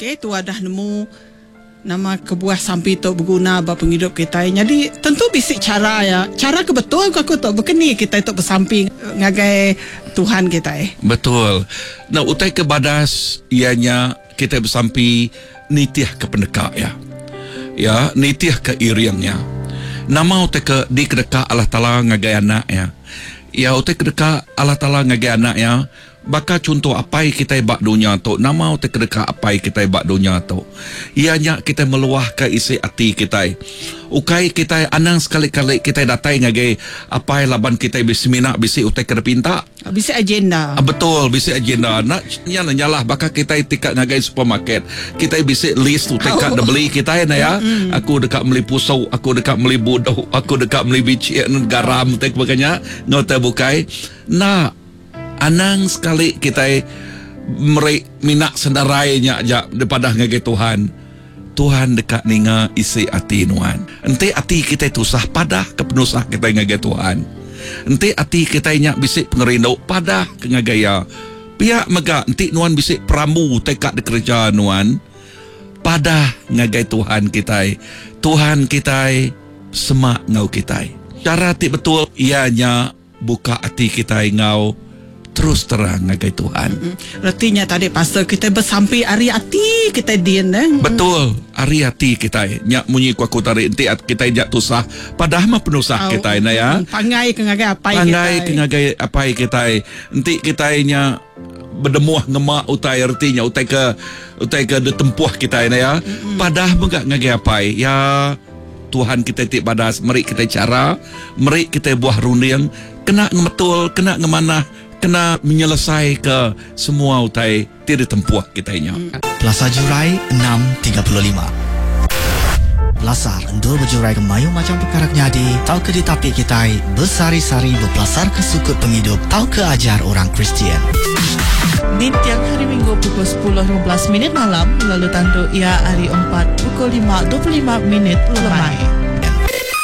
okey tu dah nemu nama kebuah sampi tu berguna bagi penghidup kita. Jadi tentu bisik cara ya. Cara ke betul aku tu berkeni kita tu bersamping ngagai Tuhan kita. Betul. Nah, utai ke badas ianya kita bersampi nitiah ke pendekak ya. Ya, nitiah ke iriangnya. Nama utai ke di kedekak Allah Ta'ala ngagai anak ya. Ya, utai kedekak Allah Ta'ala ngagai anak ya. Baka contoh apai kita bak dunia tu, nama utai kedekak apai kita bak dunia tu. Ianya kita meluah ke isi hati kita. Ukai kita anang sekali-kali kita datai ngagai apai laban kita bismina bisi utai kada pinta. Bisi agenda. Betul, bisi agenda. Nak nyalah baka kita tikat ngagai supermarket. Kita bisi list utai kad beli kita ya. Aku dekat beli pusau, aku dekat beli bodoh, aku dekat beli biji garam utai baganya ngota bukai. Nah, anang sekali kita minak sendarainya aja daripada ngagai Tuhan. Tuhan dekat ninga isi hati nuan. Ente hati kita itu sah padah kepenusah kita ngagai Tuhan. Ente hati kita nyak bisik pengerindu padah ke ngagaya. Pihak mega ente nuan bisik pramu tekak di kerja nuan. Padah ngagai Tuhan kita. Tuhan kita semak ngau kita. Cara ti betul ianya buka hati kita ngau terus terang ngagai Tuhan. Artinya tadi pastor kita bersampi ari hati kita din Betul, ari hati kita nyak munyi ku aku tarik enti kita jak tusah padahal mah penusah kita na ya. Pangai ke ngagai apai kita. Pangai ke ngagai apai kita. Enti kita nya berdemuah ngemak utai artinya utai ke detempuh kita na ya. Padahal enggak ngagai apai ya. Tuhan kita tik badas, meri kita cara, meri kita buah runding, kena ngemetul, kena ngemanah, kena menyelesai ke semua utai tidak tempuh kitanya. Plaza Jurai 6.35. Belasar endur berjurai ke mayu macam perkara nyadi, tau ke di tapi kita bersari-sari berpelasar ke sukut penghidup, tau ke ajar orang Kristian. Di tiap hari Minggu pukul 10.15 malam, lalu tandu ia hari 4 pukul 5.25 lemai.